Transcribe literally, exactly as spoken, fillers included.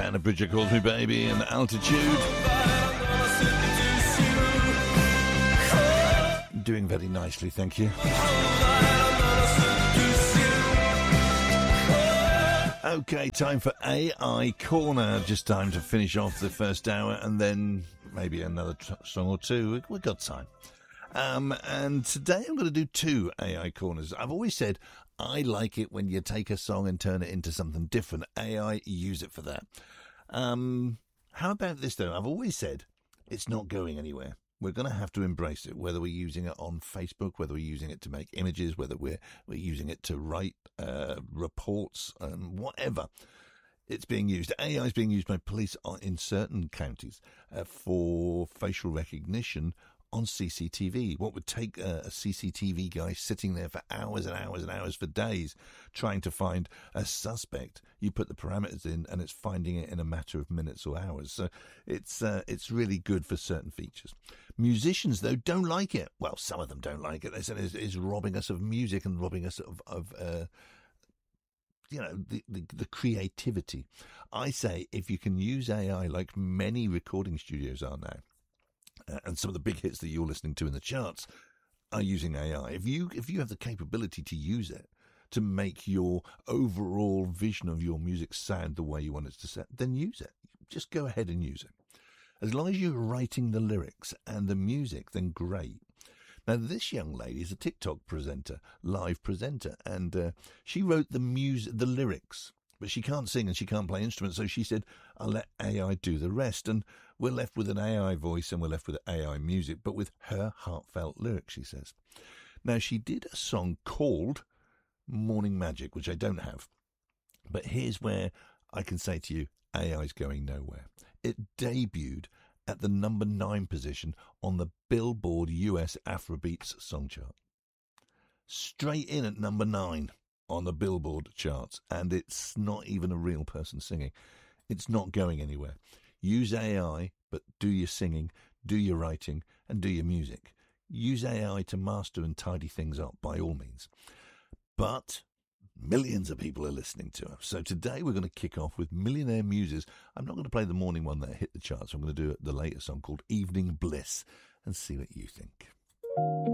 Deanna Bridger Calls Me Baby and Altitude. Doing very nicely, thank you. Okay, time for A I Corner. Just time to finish off the first hour and then maybe another t- song or two. We've got time. Um, and today I'm going to do two A I Corners. I've always said I like it when you take a song and turn it into something different. A I, use it for that. Um, how about this, though? I've always said it's not going anywhere. We're going to have to embrace it, whether we're using it on Facebook, whether we're using it to make images, whether we're, we're using it to write uh, reports, um, whatever. It's being used. A I is being used by police in certain counties uh, for facial recognition on C C T V. What would take a, a C C T V guy sitting there for hours and hours and hours for days trying to find a suspect, you put the parameters in and it's finding it in a matter of minutes or hours. So it's uh, it's really good for certain features. Musicians, though, don't like it. Well, some of them don't like it. They said it's, it's robbing us of music and robbing us of, of uh, you know, the, the, the creativity. I say if you can use A I like many recording studios are now, Uh, and some of the big hits that you're listening to in the charts are using A I. If you if you have the capability to use it to make your overall vision of your music sound the way you want it to sound, then use it. Just go ahead and use it. As long as you're writing the lyrics and the music, then great. Now, this young lady is a TikTok presenter, live presenter, and uh, she wrote the mus- the lyrics, but she can't sing and she can't play instruments, so she said, I'll let A I do the rest. And we're left with an A I voice and we're left with A I music, but with her heartfelt lyrics, she says. Now, she did a song called Morning Magic, which I don't have. But here's where I can say to you, A I is going nowhere. It debuted at the number nine position on the Billboard U S Afrobeats song chart. Straight in at number nine on the Billboard charts, and it's not even a real person singing. It's not going anywhere. Use A I, but do your singing, do your writing, and do your music. Use A I to master and tidy things up, by all means. But millions of people are listening to her. So today we're going to kick off with Millionaire Muses. I'm not going to play the morning one that hit the charts. I'm going to do the latest song called Evening Bliss and see what you think.